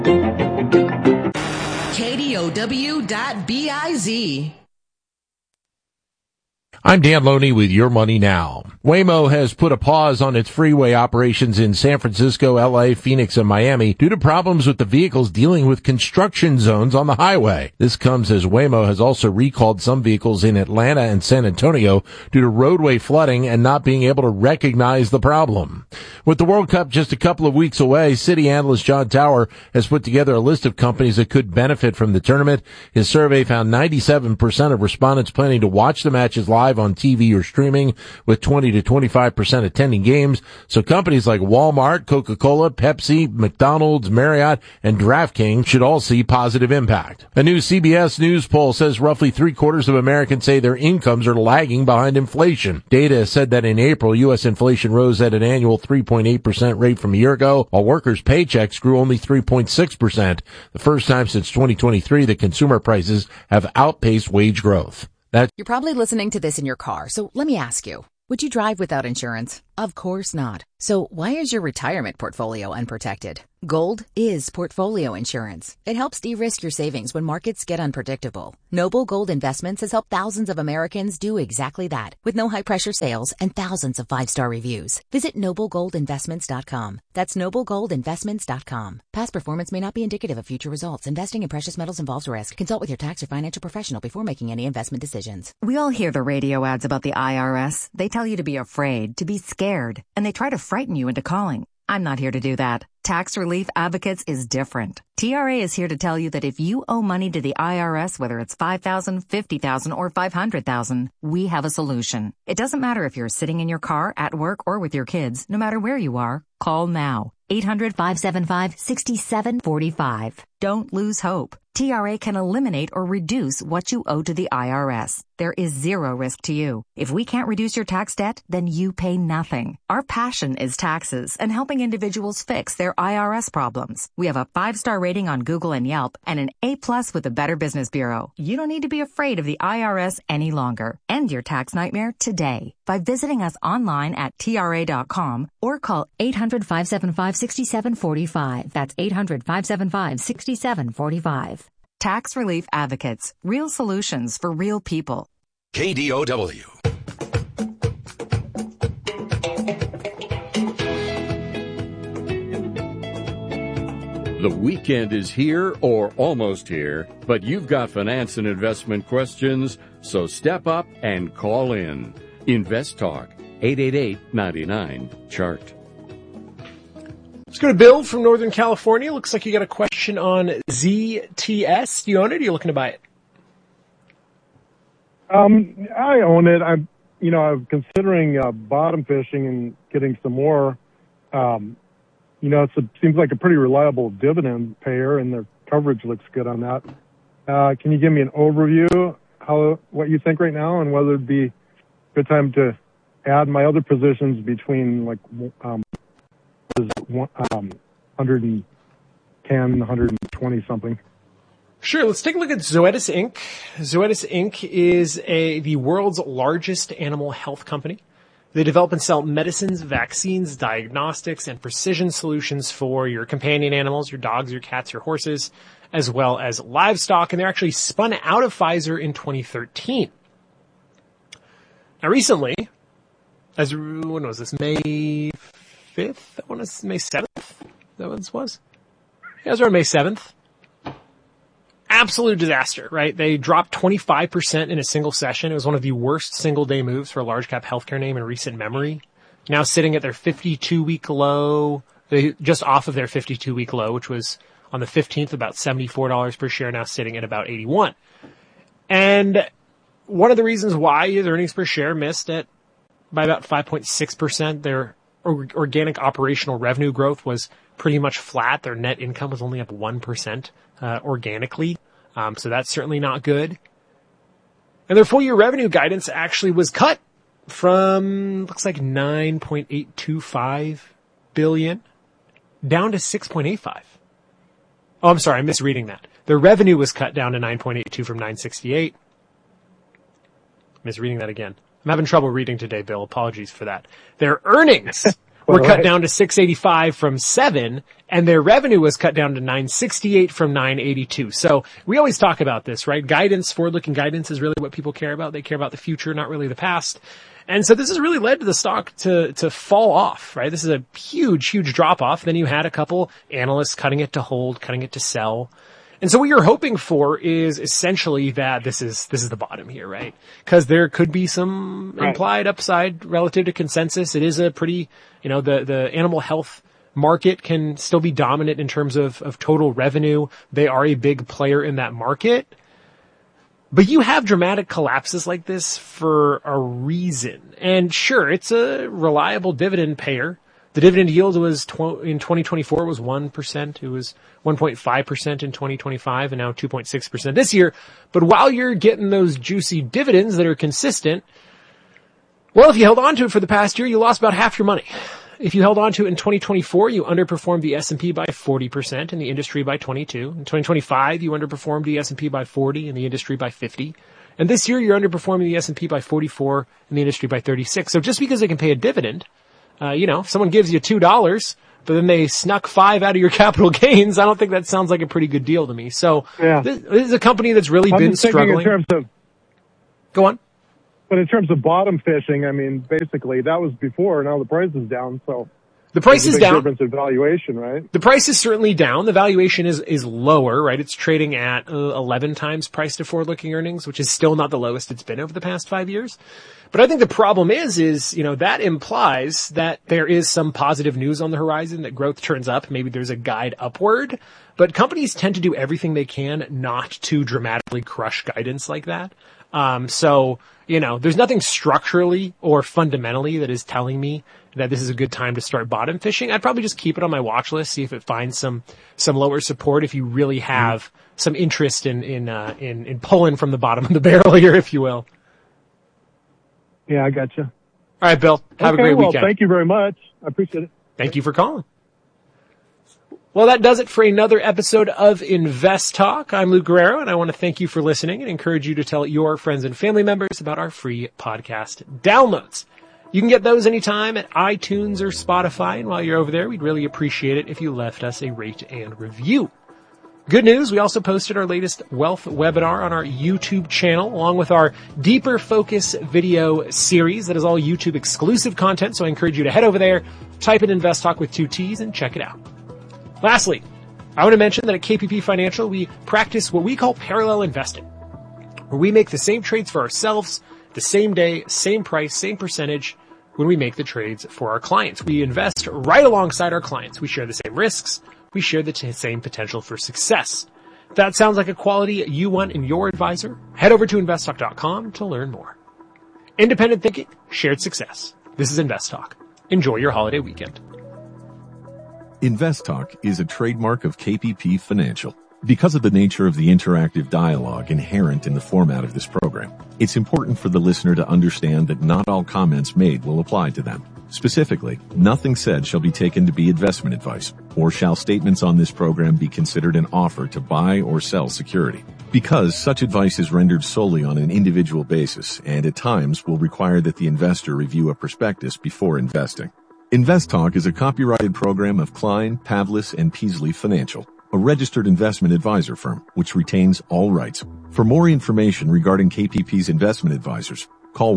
KDOW.biz. I'm Dan Loney with Your Money Now. Waymo has put a pause on its freeway operations in San Francisco, LA, Phoenix, and Miami due to problems with the vehicles dealing with construction zones on the highway. This comes as Waymo has also recalled some vehicles in Atlanta and San Antonio due to roadway flooding and not being able to recognize the problem. With the World Cup just a couple of weeks away, Citi analyst John Tower has put together a list of companies that could benefit from the tournament. His survey found 97% of respondents planning to watch the matches live on TV or streaming, with 20 to 25% attending games. So companies like Walmart, Coca-Cola, Pepsi, McDonald's, Marriott, and DraftKings should all see positive impact. A new CBS News poll says roughly 3/4 of Americans say their incomes are lagging behind inflation. Data said that in April, U.S. inflation rose at an annual 3.8% rate from a year ago, while workers' paychecks grew only 3.6%, the first time since 2023 that consumer prices have outpaced wage growth. You're probably listening to this in your car, so let me ask you, would you drive without insurance? Of course not. So why is your retirement portfolio unprotected? Gold is portfolio insurance. It helps de-risk your savings when markets get unpredictable. Noble Gold Investments has helped thousands of Americans do exactly that, with no high-pressure sales and thousands of 5-star reviews. Visit NobleGoldInvestments.com. That's NobleGoldInvestments.com. Past performance may not be indicative of future results. Investing in precious metals involves risk. Consult with your tax or financial professional before making any investment decisions. We all hear the radio ads about the IRS. They tell you to be afraid, to be scared, and they try to frighten you into calling. I'm not here to do that. Tax Relief Advocates is different. TRA is here to tell you that if you owe money to the IRS, whether it's $5,000, $50,000, or $500,000, we have a solution. It doesn't matter if you're sitting in your car, at work, or with your kids. No matter where you are, call now. 800-575-6745. Don't lose hope. TRA can eliminate or reduce what you owe to the IRS. There is zero risk to you. If we can't reduce your tax debt, then you pay nothing. Our passion is taxes and helping individuals fix their IRS problems. We have a 5-star rating on Google and Yelp and an A+ with the Better Business Bureau. You don't need to be afraid of the IRS any longer. End your tax nightmare today by visiting us online at TRA.com or call 800-575-6745. That's 800-575-6745. Tax Relief Advocates. Real solutions for real people. KDOW. The weekend is here or almost here, but you've got finance and investment questions, so step up and call in. Invest Talk, 888-99-CHART. Let's go to Bill from Northern California. Looks like you got a question on ZTS. Do you own it or are you looking to buy it? I own it. I'm considering bottom fishing and getting some more. It seems like a pretty reliable dividend payer, and their coverage looks good on that. Can you give me an overview what you think right now, and whether it'd be a good time to add my other positions between 110, 120 something? Sure. Let's take a look at Zoetis Inc. Zoetis Inc. is the world's largest animal health company. They develop and sell medicines, vaccines, diagnostics, and precision solutions for your companion animals, your dogs, your cats, your horses, as well as livestock. And they're actually spun out of Pfizer in 2013. Now, recently, when was this? May 5th? I want to say May 7th? Is that what this was? Yeah, it was around May 7th. Absolute disaster, right? They dropped 25% in a single session. It was one of the worst single-day moves for a large-cap healthcare name in recent memory. Now sitting at their 52-week low, just off of their 52-week low, which was on the 15th, about $74 per share, now sitting at about $81. And one of the reasons why their earnings per share missed by about 5.6%, their organic operational revenue growth was pretty much flat. Their net income was only up 1% organically. So that's certainly not good. And their full year revenue guidance actually was cut from, looks like 9.825 billion down to 6.85. Oh, I'm sorry. I'm misreading that. Their revenue was cut down to 9.82 from 968. Misreading that again. I'm having trouble reading today, Bill. Apologies for that. Their earnings were cut down to 685 from 7, and their revenue was cut down to 968 from 982. So we always talk about this, right? Guidance, forward-looking guidance is really what people care about. They care about the future, not really the past. And so this has really led to the stock to fall off, right? This is a huge drop off. Then you had a couple analysts cutting it to hold, cutting it to sell. And so what you're hoping for is essentially that this is the bottom here, right? Because there could be some implied upside relative to consensus. It is a pretty, the animal health market can still be dominant in terms of total revenue. They are a big player in that market. But you have dramatic collapses like this for a reason. And sure, it's a reliable dividend payer. The dividend yield was in 2024 was 1%. It was 1.5% in 2025 and now 2.6% this year. But while you're getting those juicy dividends that are consistent, well, if you held on to it for the past year, you lost about half your money. If you held on to it in 2024, you underperformed the S&P by 40% and the industry by 22. In 2025, you underperformed the S&P by 40 and the industry by 50. And this year, you're underperforming the S&P by 44 and the industry by 36. So just because they can pay a dividend, if someone gives you $2, but then they snuck 5 out of your capital gains, I don't think that sounds like a pretty good deal to me. So this is a company that's really been struggling. Go on. But in terms of bottom fishing, I mean, basically that was before. Now the price is down, so the price is down. Difference in valuation, right? The price is certainly down. The valuation is lower, right? It's trading at 11 times price to forward-looking earnings, which is still not the lowest it's been over the past 5 years. But I think the problem is that implies that there is some positive news on the horizon, that growth turns up. Maybe there's a guide upward, but companies tend to do everything they can not to dramatically crush guidance like that. There's nothing structurally or fundamentally that is telling me that this is a good time to start bottom fishing. I'd probably just keep it on my watch list, see if it finds some lower support if you really have some interest in pulling from the bottom of the barrel here, if you will. Yeah, I gotcha. All right, Bill. Have a great weekend. Thank you very much. I appreciate it. Thank you for calling. Well, that does it for another episode of Invest Talk. I'm Lou Guerrero, and I want to thank you for listening and encourage you to tell your friends and family members about our free podcast downloads. You can get those anytime at iTunes or Spotify, and while you're over there, we'd really appreciate it if you left us a rate and review. Good news, we also posted our latest wealth webinar on our YouTube channel, along with our Deeper Focus video series. That is all YouTube exclusive content, so I encourage you to head over there, type in Invest Talk with 2 T's, and check it out. Lastly, I want to mention that at KPP Financial, we practice what we call parallel investing, where we make the same trades for ourselves, the same day, same price, same percentage when we make the trades for our clients. We invest right alongside our clients. We share the same risks. We share the same potential for success. If that sounds like a quality you want in your advisor, head over to investtalk.com to learn more. Independent thinking, shared success. This is Invest Talk. Enjoy your holiday weekend. Invest Talk is a trademark of KPP Financial. Because of the nature of the interactive dialogue inherent in the format of this program, it's important for the listener to understand that not all comments made will apply to them. Specifically, nothing said shall be taken to be investment advice, or shall statements on this program be considered an offer to buy or sell security. Because such advice is rendered solely on an individual basis and at times will require that the investor review a prospectus before investing. Invest Talk is a copyrighted program of Klein, Pavlis, and Peasley Financial, a registered investment advisor firm which retains all rights. For more information regarding KPP's investment advisors, call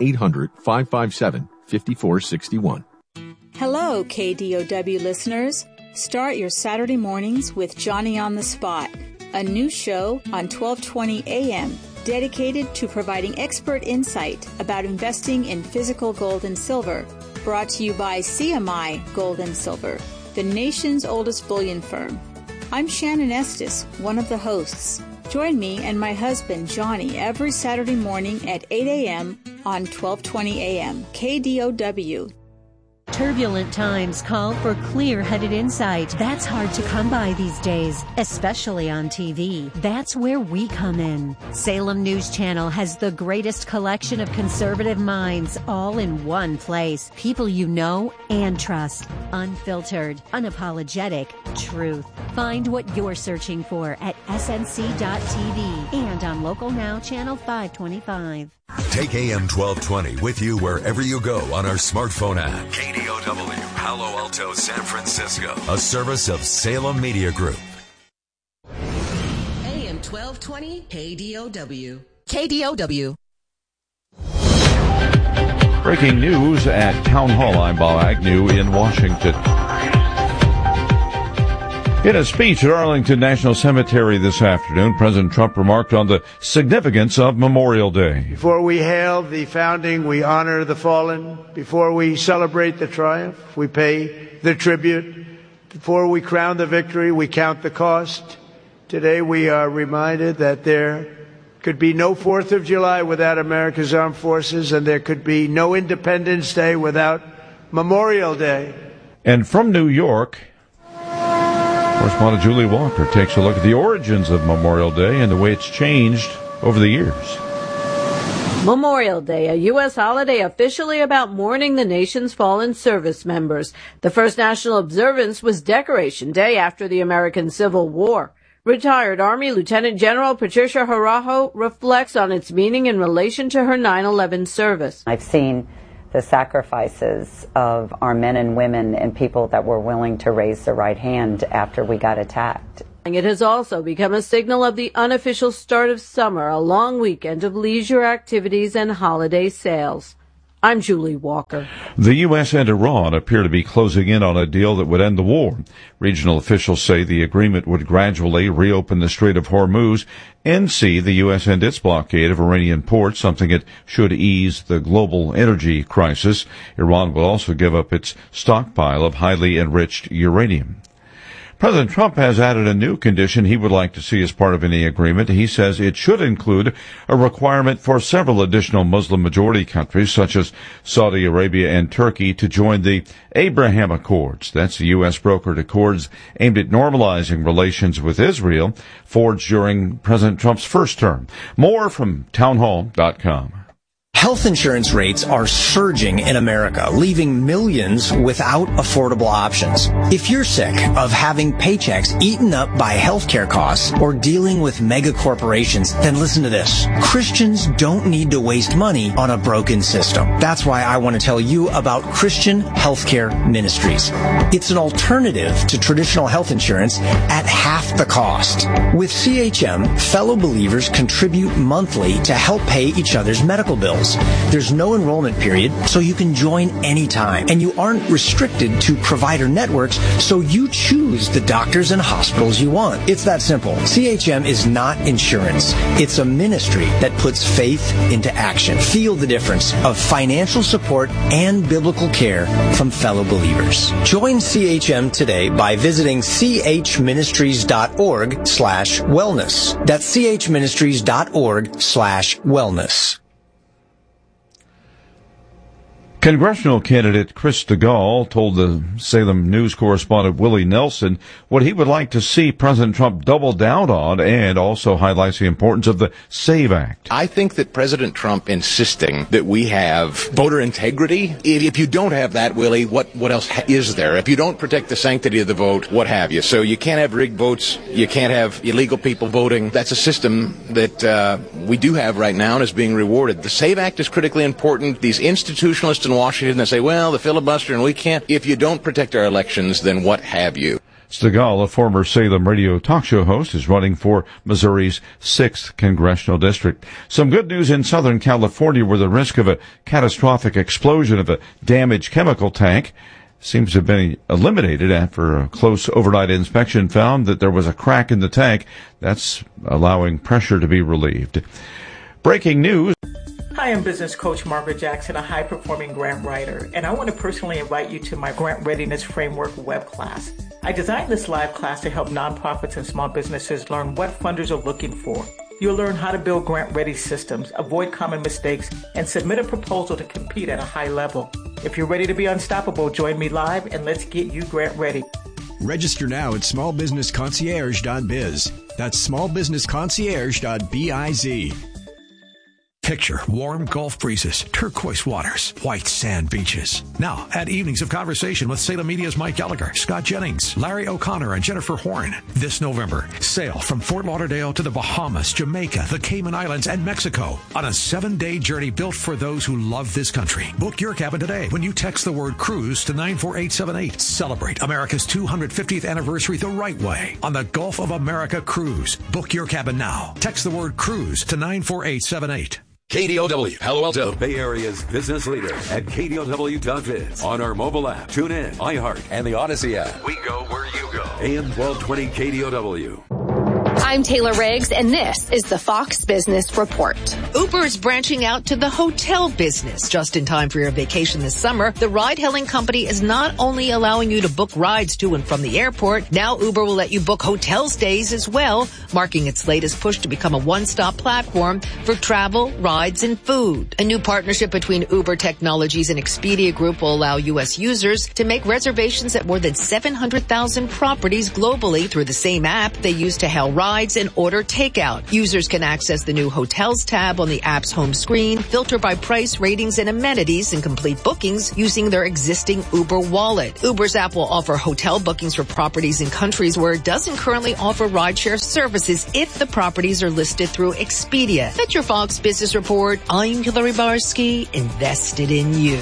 1-800-557-5461. Hello, KDOW listeners. Start your Saturday mornings with Johnny on the Spot, a new show on 1220 AM dedicated to providing expert insight about investing in physical gold and silver. Brought to you by CMI Gold and Silver, the nation's oldest bullion firm. I'm Shannon Estes, one of the hosts. Join me and my husband, Johnny, every Saturday morning at 8 a.m. on 1220 a.m. KDOW. Turbulent times call for clear-headed insight. That's hard to come by these days, especially on TV. That's where we come in. Salem News Channel has the greatest collection of conservative minds all in one place. People you know and trust. Unfiltered, unapologetic truth. Find what you're searching for at snc.tv and on Local Now Channel 525. Take AM 1220 with you wherever you go on our smartphone app. KDOW KDOW, Palo Alto, San Francisco. A service of Salem Media Group. AM 1220 KDOW. KDOW. Breaking news at Town Hall. I'm Bob Agnew in Washington. In a speech at Arlington National Cemetery this afternoon, President Trump remarked on the significance of Memorial Day. Before we hail the founding, we honor the fallen. Before we celebrate the triumph, we pay the tribute. Before we crown the victory, we count the cost. Today we are reminded that there could be no 4th of July without America's armed forces, and there could be no Independence Day without Memorial Day. And from New York, correspondent Julie Walker takes a look at the origins of Memorial Day and the way it's changed over the years. Memorial Day, a U.S. holiday officially about mourning the nation's fallen service members. The first national observance was Decoration Day after the American Civil War. Retired Army Lieutenant General Patricia Harajo reflects on its meaning in relation to her 9/11 service. I've seen the sacrifices of our men and women and people that were willing to raise the right hand after we got attacked. It has also become a signal of the unofficial start of summer, a long weekend of leisure activities and holiday sales. I'm Julie Walker. The U.S. and Iran appear to be closing in on a deal that would end the war. Regional officials say the agreement would gradually reopen the Strait of Hormuz and see the U.S. end its blockade of Iranian ports, something that should ease the global energy crisis. Iran will also give up its stockpile of highly enriched uranium. President Trump has added a new condition he would like to see as part of any agreement. He says it should include a requirement for several additional Muslim-majority countries, such as Saudi Arabia and Turkey, to join the Abraham Accords. That's the U.S. brokered accords aimed at normalizing relations with Israel, forged during President Trump's first term. More from townhall.com. Health insurance rates are surging in America, leaving millions without affordable options. If you're sick of having paychecks eaten up by healthcare costs or dealing with mega corporations, then listen to this. Christians don't need to waste money on a broken system. That's why I want to tell you about Christian Healthcare Ministries. It's an alternative to traditional health insurance at half the cost. With CHM, fellow believers contribute monthly to help pay each other's medical bills. There's no enrollment period, so you can join anytime. And you aren't restricted to provider networks, so you choose the doctors and hospitals you want. It's that simple. CHM is not insurance. It's a ministry that puts faith into action. Feel the difference of financial support and biblical care from fellow believers. Join CHM today by visiting chministries.org/wellness. That's chministries.org/wellness. Congressional candidate Chris Stigall told the Salem News correspondent Willie Nelson what he would like to see President Trump double down on, and also highlights the importance of the SAVE Act. I think that President Trump insisting that we have voter integrity, if you don't have that, Willie, what else is there? If you don't protect the sanctity of the vote, what have you? So you can't have rigged votes, you can't have illegal people voting. That's a system that we do have right now and is being rewarded. The SAVE Act is critically important. These institutionalists in Washington that say, well, the filibuster and we can't. If you don't protect our elections, then what have you? Stigall, a former Salem radio talk show host, is running for Missouri's 6th congressional district. Some good news in Southern California, where the risk of a catastrophic explosion of a damaged chemical tank seems to have been eliminated after a close overnight inspection found that there was a crack in the tank. That's allowing pressure to be relieved. Breaking news. Hi, I'm business coach Margaret Jackson, a high-performing grant writer, and I want to personally invite you to my Grant Readiness Framework web class. I designed this live class to help nonprofits and small businesses learn what funders are looking for. You'll learn how to build grant-ready systems, avoid common mistakes, and submit a proposal to compete at a high level. If you're ready to be unstoppable, join me live and let's get you grant ready. Register now at smallbusinessconcierge.biz. That's smallbusinessconcierge.biz. Picture warm Gulf breezes, turquoise waters, white sand beaches. Now, add evenings of conversation with Salem Media's Mike Gallagher, Scott Jennings, Larry O'Connor, and Jennifer Horn. This November, sail from Fort Lauderdale to the Bahamas, Jamaica, the Cayman Islands, and Mexico on a 7-day journey built for those who love this country. Book your cabin today when you text the word cruise to 94878. Celebrate America's 250th anniversary the right way on the Gulf of America Cruise. Book your cabin now. Text the word cruise to 94878. KDOW, Palo Alto, Bay Area's business leader at KDOW.biz. On our mobile app, tune in, iHeart, and the Odyssey app. We go where you go. AM 1220 KDOW. I'm Taylor Riggs, and this is the Fox Business Report. Uber is branching out to the hotel business. Just in time for your vacation this summer, the ride-hailing company is not only allowing you to book rides to and from the airport, now Uber will let you book hotel stays as well, marking its latest push to become a one-stop platform for travel, rides, and food. A new partnership between Uber Technologies and Expedia Group will allow U.S. users to make reservations at more than 700,000 properties globally through the same app they use to hail rides and order takeout. Users can access the new Hotels tab on the app's home screen, filter by price, ratings, and amenities, and complete bookings using their existing Uber wallet. Uber's app will offer hotel bookings for properties in countries where it doesn't currently offer rideshare services if the properties are listed through Expedia. That's your Fox Business Report. I'm Hillary Barsky, invested in you.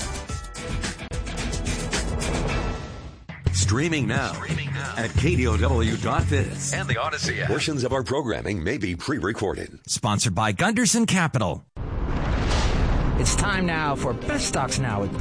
Streaming now at KDOW.biz and the Odyssey app. Portions of our programming may be pre-recorded. Sponsored by Gunderson Capital. It's time now for Best Stocks Now with